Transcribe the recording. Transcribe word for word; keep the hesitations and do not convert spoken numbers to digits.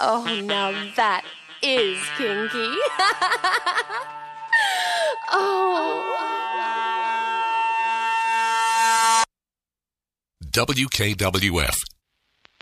Oh, now that is kinky. Oh. W K W F